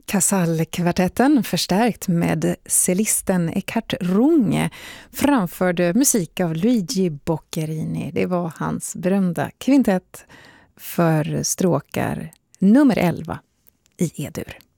Casall-kvartetten förstärkt med cellisten Eckhart Runge framförde musik av Luigi Boccherini. Det var hans berömda kvintett för stråkar nummer 11 i E-dur.